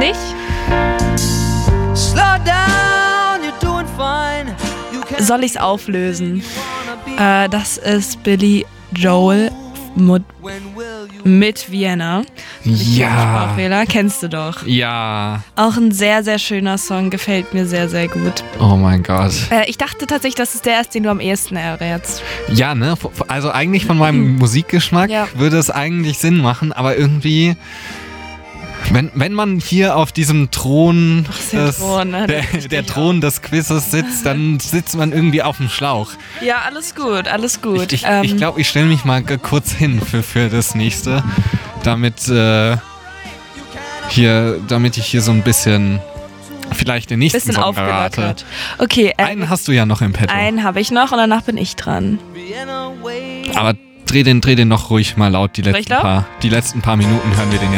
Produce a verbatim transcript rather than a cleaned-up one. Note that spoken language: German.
nicht? Soll ich's auflösen? Äh, das ist Billy Joel mit, mit Vienna. Ja. Sprachfehler, kennst du doch. Ja. Auch ein sehr, sehr schöner Song, gefällt mir sehr, sehr gut. Oh mein Gott. Äh, ich dachte tatsächlich, das ist der erste, den du am ehesten errätst. Ja, ne? Also eigentlich von meinem Musikgeschmack Ja. würde es eigentlich Sinn machen, aber irgendwie... Wenn, wenn man hier auf diesem Thron, Ach, der des, Thron, ne? der, Das ist der richtig Thron des Quizzes sitzt, dann sitzt man irgendwie auf dem Schlauch. Ja, alles gut, alles gut. Ich, ich, ähm, ich glaube, ich stelle mich mal g- kurz hin für, für das nächste, damit, äh, hier, damit ich hier so ein bisschen vielleicht den nächsten bisschen Song errate. aufgelockert. Okay, äh, Einen hast du ja noch im Petto. einen habe ich noch und danach bin ich dran. Aber dreh den, dreh den noch ruhig mal laut, die letzten laut? paar, die letzten paar Minuten hören wir den